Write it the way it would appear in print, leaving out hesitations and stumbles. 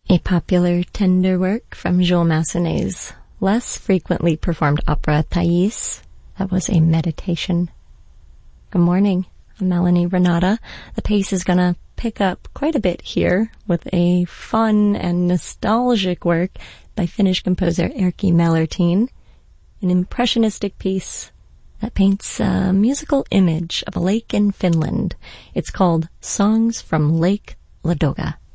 A popular tender work from Jules Massenet's less frequently performed opera Thais. That was a meditation. Good morning. I'm Melanie Renata. The pace is going to pick up quite a bit here with a fun and nostalgic work by Finnish composer Erkki Mellertin, an impressionistic piece that paints a musical image of a lake in Finland. It's called Songs from Lake Ladoga.